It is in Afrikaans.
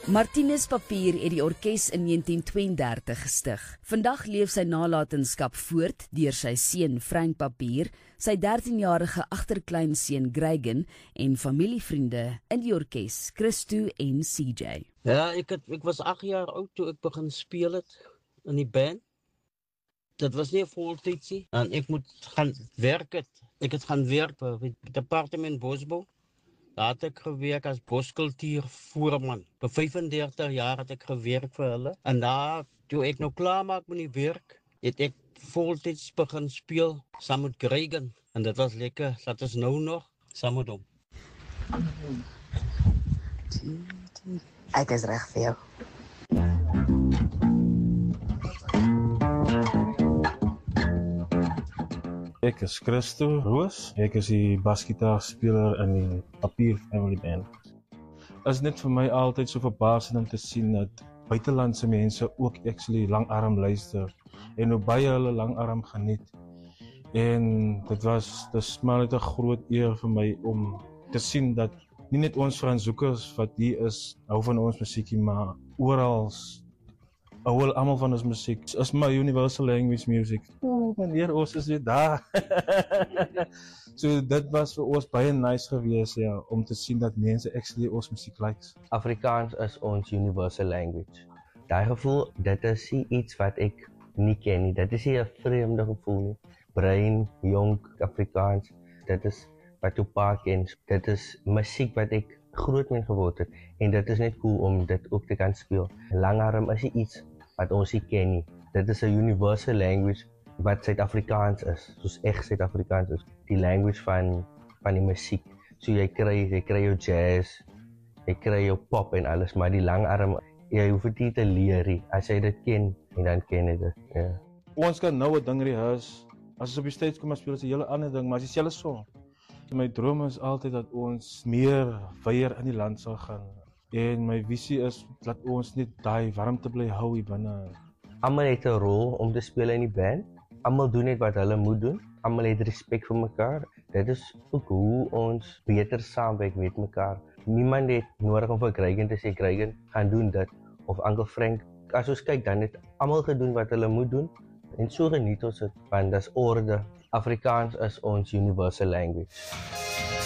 Martinus Papier het die orkes in 1932 gestig. Vandag leef sy nalatenskap voort deur sy seun Frank Papier, sy 13-jarige agterkleinseun Greygen en familievriende in die orkes, Christo en CJ. Ja, ek was 8 jaar oud toe ek begin speel het in die band. Dit was nie 'n voltydsie en ek moet gaan werk het. Ek het gaan werk by die departement Bosbou. Daar het ek gewerk as boskultuurvoerman. Vir 35 jaar het ek gewerk vir hulle. En daar, toe ek nou klaar maak met die werk, het ek voltyds begin speel saam met Greygen. En dit was lekker, dat is nou nog saam met hom. Ek is reg vir jou. Ek is Christo Roos. Ek is die basgitaarspeler in die Papier Family Band. Is net vir my altyd so verbasend om te sien dat buitelandse mense ook actually langarm luister en hoe baie hulle langarm geniet. En dis maar net 'n groot eer vir my om te sien dat nie net ons Franszoekers wat hier is, hou van ons musiekie, maar oral almal van ons musiek is my universal language music. Meneer, ons is weer daar. So dit was vir ons baie nice geweest, ja, om te sien dat mense actually ons musiek likes. Afrikaans is ons universal language. Daai gevoel, dit is nie iets wat ek nie ken nie. Dit is nie 'n vreemde gevoel nie. Brein, jonk, Afrikaans, dit is wat jou pa ken. Dit is musiek wat ek groot mee geword het. En dit is net cool om dit ook te kan speel. Langarm is nie iets wat ons nie ken nie. Dit is 'n universal language wat Suid-Afrikaans is, soos echt Suid-Afrikaans is. Die language van die musiek. So jy kry jou jazz, jy kry jou pop en alles, maar die langarm, jy hoef dit nie te leer nie. As jy dit ken, en dan ken jy dit. Ja. Ons kan nou 'n ding rehearse. As ons op die stage kom en speel, is 'n hele ander ding, maar as dieselfde song. My droom is altyd dat ons meer weier in die land sal gaan. En my visie is dat ons net daai warmte bly hou hier binne. Almal het 'n rol om te speel in die band. Almal doen net wat hulle moet doen. Almal het respek vir mekaar. Dit is ook hoe ons beter saamwerk met mekaar. Niemand het nodig om vir Greygen te sê Greygen gaan doen dit of Uncle Frank. As ons kyk, dan het almal gedoen wat hulle moet doen en so geniet ons dit, want dis orde. Afrikaans is ons universal language.